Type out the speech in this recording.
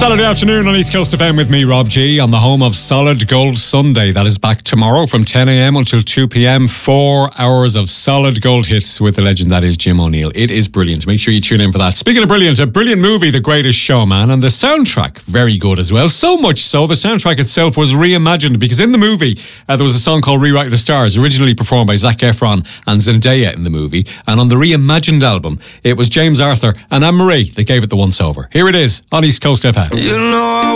Saturday afternoon on East Coast FM with me, Rob G, on the home of Solid Gold Sunday. That is back tomorrow from 10 a.m. until 2 p.m. 4 hours of solid gold hits with the legend that is Jim O'Neill. It is brilliant. Make sure you tune in for that. Speaking of brilliant, a brilliant movie, The Greatest Showman, and the soundtrack, very good as well. So much so, the soundtrack itself was reimagined because in the movie, there was a song called Rewrite the Stars, originally performed by Zac Efron and Zendaya in the movie. And on the reimagined album, it was James Arthur and Anne-Marie that gave it the once over. Here it is on East Coast FM. You know